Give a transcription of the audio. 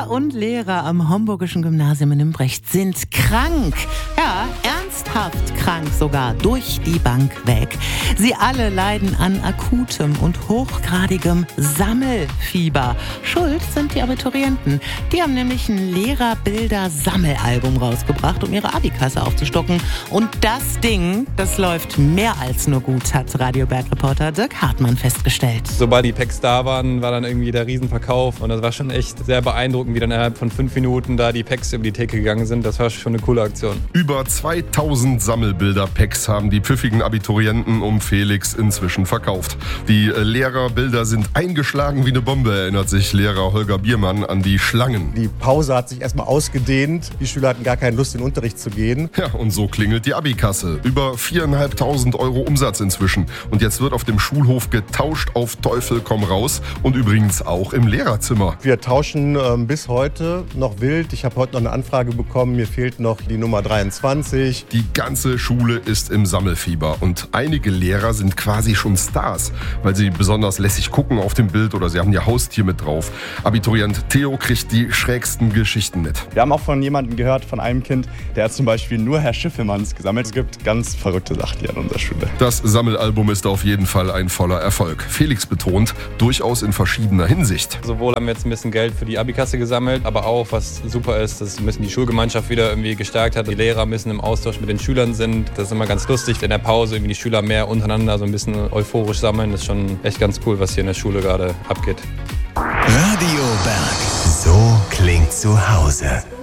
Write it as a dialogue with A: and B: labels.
A: und Lehrer am Homburgischen Gymnasium in Imbrecht sind krank. Ja, ernsthaft krank sogar, durch die Bank weg. Sie alle leiden an akutem und hochgradigem Sammelfieber. Schuld sind die Abiturienten. Die haben nämlich ein Lehrerbilder-Sammelalbum rausgebracht, um ihre Abikasse aufzustocken. Und das Ding, das läuft mehr als nur gut, hat Radio-Berg-Reporter Dirk Hartmann festgestellt.
B: Sobald die Packs da waren, war dann irgendwie der Riesenverkauf. Und das war schon echt sehr beeindruckend, wie dann innerhalb von 5 Minuten da die Packs über die Theke gegangen sind. Das war schon eine coole Aktion.
C: Über 2000 Sammelbilder-Packs haben die pfiffigen Abiturienten um Felix inzwischen verkauft. Die Lehrerbilder sind eingeschlagen wie eine Bombe, erinnert sich Lehrer Holger Biermann an die Schlangen.
D: Die Pause hat sich erstmal ausgedehnt. Die Schüler hatten gar keine Lust, in den Unterricht zu gehen.
C: Ja, und so klingelt die Abikasse. Über 4.500 € Umsatz inzwischen. Und jetzt wird auf dem Schulhof getauscht auf Teufel komm raus. Und übrigens auch im Lehrerzimmer.
D: Wir tauschen bis heute noch wild. Ich habe heute noch eine Anfrage bekommen. Mir fehlt noch die Nummer 23.
C: Die ganze Schule ist im Sammelfieber. Und einige Lehrer sind quasi schon Stars, weil sie besonders lässig gucken auf dem Bild oder sie haben ihr Haustier mit drauf. Abiturient Theo kriegt die schrägsten Geschichten mit.
E: Wir haben auch von jemandem gehört, von einem Kind, der hat zum Beispiel nur Herr Schiffelmanns gesammelt. Es gibt ganz verrückte Sachen hier an unserer Schule.
C: Das Sammelalbum ist auf jeden Fall ein voller Erfolg. Felix betont, durchaus in verschiedener Hinsicht.
B: Sowohl haben wir jetzt ein bisschen Geld für die Abikasse gesammelt, aber auch, was super ist, dass ein bisschen die Schulgemeinschaft wieder irgendwie gestärkt hat. Die Lehrer ein bisschen im Austausch mit den Schülern sind. Das ist immer ganz lustig, in der Pause irgendwie die Schüler mehr untereinander so ein bisschen euphorisch sammeln. Das ist schon echt ganz cool, was hier in der Schule gerade abgeht.
F: Radio Berg. So klingt zu Hause.